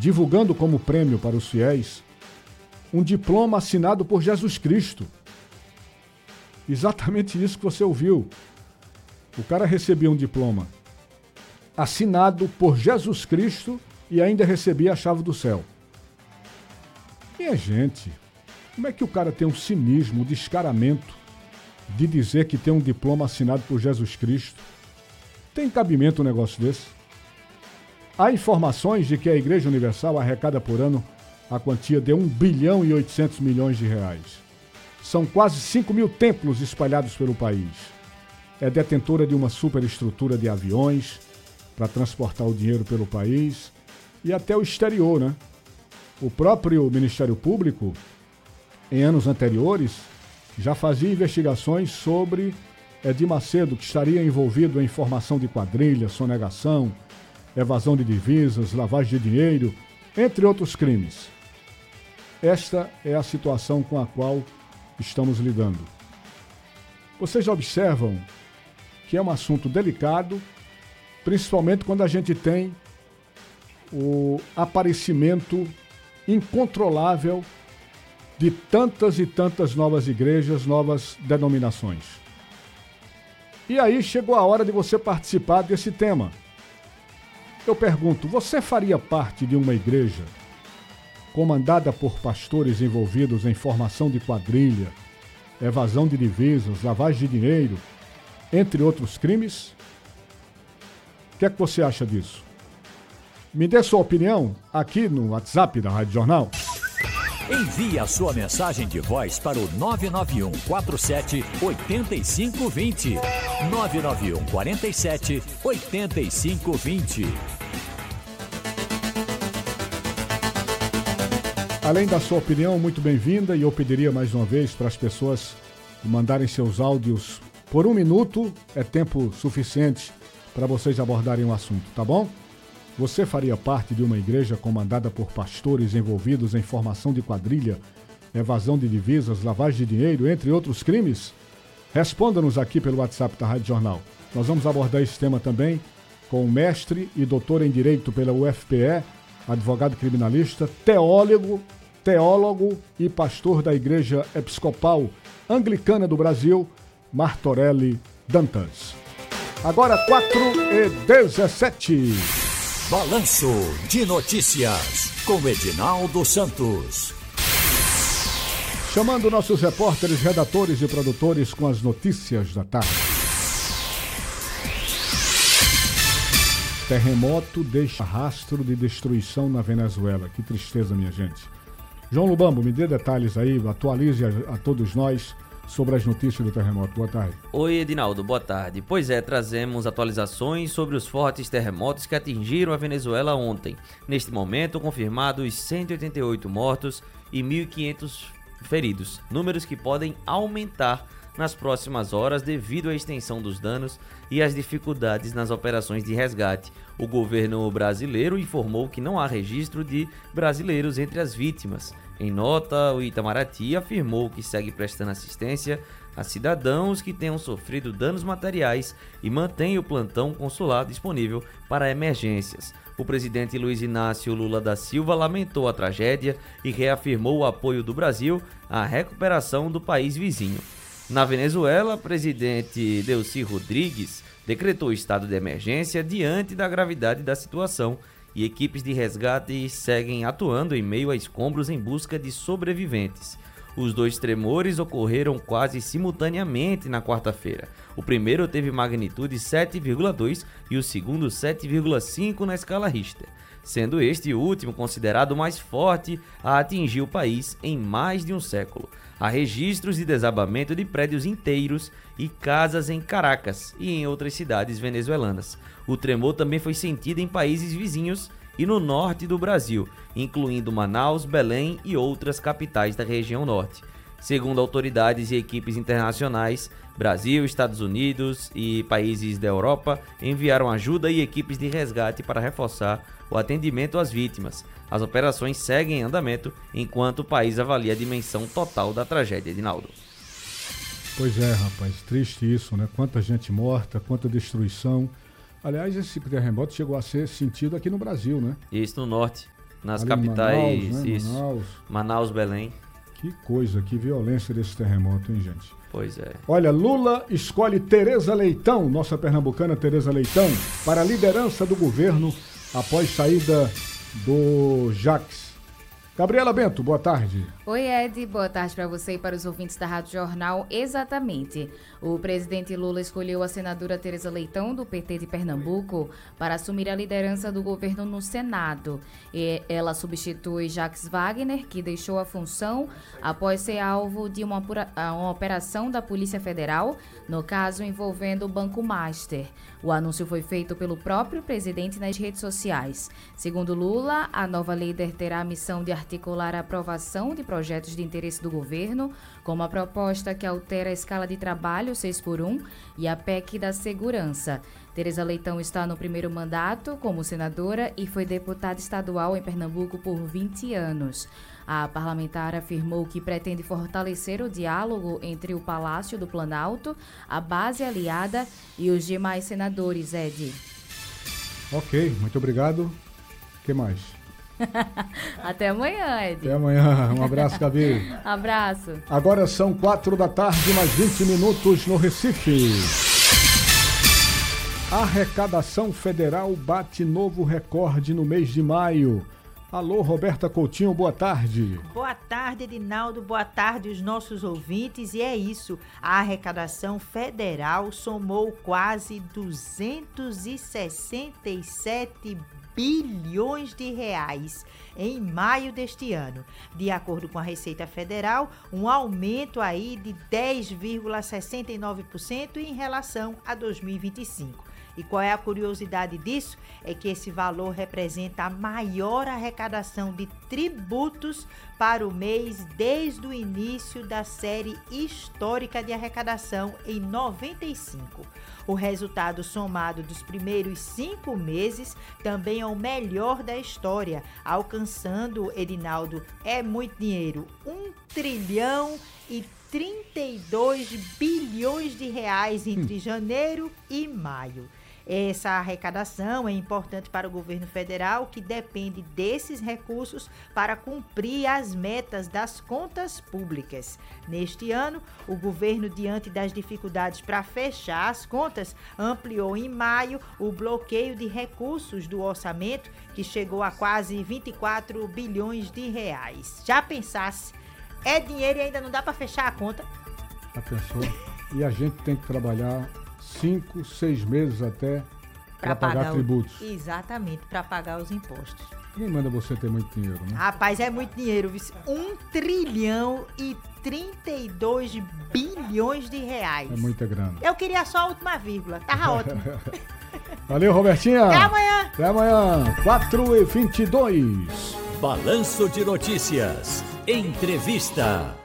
divulgando como prêmio para os fiéis um diploma assinado por Jesus Cristo. Exatamente isso que você ouviu. O cara recebia um diploma assinado por Jesus Cristo e ainda recebia a chave do céu. Minha gente, como é que o cara tem um cinismo, um descaramento de dizer que tem um diploma assinado por Jesus Cristo? Tem cabimento um negócio desse? Há informações de que a Igreja Universal arrecada por ano a quantia de 1 bilhão e 800 milhões de reais. São quase 5 mil templos espalhados pelo país. É detentora de uma superestrutura de aviões para transportar o dinheiro pelo país e até o exterior, né? O próprio Ministério Público, em anos anteriores, já fazia investigações sobre Edir Macedo, que estaria envolvido em formação de quadrilha, sonegação, evasão de divisas, lavagem de dinheiro, entre outros crimes. Esta é a situação com a qual estamos lidando. Vocês observam que é um assunto delicado, principalmente quando a gente tem o aparecimento incontrolável de tantas e tantas novas igrejas, novas denominações. E aí chegou a hora de você participar desse tema. Eu pergunto, você faria parte de uma igreja comandada por pastores envolvidos em formação de quadrilha, evasão de divisas, lavagem de dinheiro, entre outros crimes? O que é que você acha disso? Me dê sua opinião aqui no WhatsApp da Rádio Jornal. Envie a sua mensagem de voz para o 991 47 8520. 991 47 8520. Além da sua opinião, muito bem-vinda, e eu pediria mais uma vez para as pessoas mandarem seus áudios por 1 minuto, é tempo suficiente para vocês abordarem o assunto, tá bom? Você faria parte de uma igreja comandada por pastores envolvidos em formação de quadrilha, evasão de divisas, lavagem de dinheiro, entre outros crimes? Responda-nos aqui pelo WhatsApp da Rádio Jornal. Nós vamos abordar esse tema também com o mestre e doutor em Direito pela UFPE, advogado criminalista, teólogo e pastor da Igreja Episcopal Anglicana do Brasil, Martorelli Dantas. Agora 4h17. Balanço de Notícias, com Edinaldo Santos. Chamando nossos repórteres, redatores e produtores com as notícias da tarde. Terremoto deixa rastro de destruição na Venezuela. Que tristeza, minha gente. João Lubambo, me dê detalhes aí, atualize a todos nós sobre as notícias do terremoto. Boa tarde. Oi, Edinaldo, boa tarde. Pois é, trazemos atualizações sobre os fortes terremotos que atingiram a Venezuela ontem. Neste momento, confirmados 188 mortos e 1.500 feridos, números que podem aumentar nas próximas horas devido à extensão dos danos e às dificuldades nas operações de resgate. O governo brasileiro informou que não há registro de brasileiros entre as vítimas. Em nota, o Itamaraty afirmou que segue prestando assistência a cidadãos que tenham sofrido danos materiais e mantém o plantão consular disponível para emergências. O presidente Luiz Inácio Lula da Silva lamentou a tragédia e reafirmou o apoio do Brasil à recuperação do país vizinho. Na Venezuela, o presidente Delcy Rodrigues decretou estado de emergência diante da gravidade da situação e equipes de resgate seguem atuando em meio a escombros em busca de sobreviventes. Os dois tremores ocorreram quase simultaneamente na quarta-feira. O primeiro teve magnitude 7,2 e o segundo 7,5 na escala Richter, sendo este o último considerado o mais forte a atingir o país em mais de um século. Há registros de desabamento de prédios inteiros e casas em Caracas e em outras cidades venezuelanas. O tremor também foi sentido em países vizinhos e no norte do Brasil, incluindo Manaus, Belém e outras capitais da região norte. Segundo autoridades e equipes internacionais, Brasil, Estados Unidos e países da Europa enviaram ajuda e equipes de resgate para reforçar o atendimento às vítimas. As operações seguem em andamento enquanto o país avalia a dimensão total da tragédia, Edinaldo. Pois é, rapaz, triste isso, né? Quanta gente morta, quanta destruição. Aliás, esse terremoto chegou a ser sentido aqui no Brasil, né? Isso, no norte. nas ali capitais, em Manaus, né? isso. Manaus, Belém. Que coisa, que violência desse terremoto, hein, gente? Pois é. Olha, Lula escolhe Tereza Leitão, nossa pernambucana Tereza Leitão, para a liderança do governo após saída do Jacques. Gabriela Bento, boa tarde. Oi, Ed. Boa tarde para você e para os ouvintes da Rádio Jornal. Exatamente. O presidente Lula escolheu a senadora Tereza Leitão, do PT de Pernambuco, para assumir a liderança do governo no Senado. E ela substitui Jacques Wagner, que deixou a função após ser alvo de uma operação da Polícia Federal, no caso envolvendo o Banco Master. O anúncio foi feito pelo próprio presidente nas redes sociais. Segundo Lula, a nova líder terá a missão de articular a aprovação de projetos de interesse do governo, como a proposta que altera a escala de trabalho 6x1 e a PEC da segurança. Tereza Leitão está no primeiro mandato como senadora e foi deputada estadual em Pernambuco por 20 anos. A parlamentar afirmou que pretende fortalecer o diálogo entre o Palácio do Planalto, a base aliada e os demais senadores, Ed. Ok, muito obrigado. O que mais? Até amanhã, Ed. Até amanhã. Um abraço, Gabi. Abraço. Agora são 4 da tarde, mais 20 minutos no Recife. A arrecadação federal bate novo recorde no mês de maio. Alô, Roberta Coutinho, boa tarde. Boa tarde, Edinaldo, boa tarde os nossos ouvintes. E é isso, a arrecadação federal somou quase 267 bilhões de reais em maio deste ano. De acordo com a Receita Federal, um aumento aí de 10,69% em relação a 2025. E qual é a curiosidade disso? É que esse valor representa a maior arrecadação de tributos para o mês desde o início da série histórica de arrecadação em 95. O resultado somado dos primeiros 5 meses também é o melhor da história, alcançando, Edinaldo, é muito dinheiro, 1,32 trilhão de reais entre janeiro e maio. Essa arrecadação é importante para o governo federal, que depende desses recursos para cumprir as metas das contas públicas. Neste ano, o governo, diante das dificuldades para fechar as contas, ampliou em maio o bloqueio de recursos do orçamento, que chegou a quase 24 bilhões de reais. Já pensasse, é dinheiro e ainda não dá para fechar a conta? Já pensou? E a gente tem que trabalhar 5, 6 meses até para pagar tributos. Exatamente, para pagar os impostos. Quem manda você ter muito dinheiro, né? Rapaz, é muito dinheiro, 1,32 trilhão de reais. É muita grana. Eu queria só a última vírgula, tava ótimo. Valeu, Robertinha. Até amanhã. Até amanhã, 4h22. Balanço de Notícias. Entrevista.